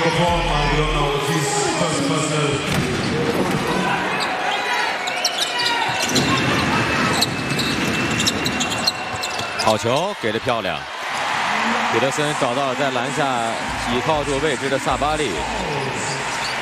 好球，给得漂亮。彼得森找到了在篮下倚靠住位置的萨巴利。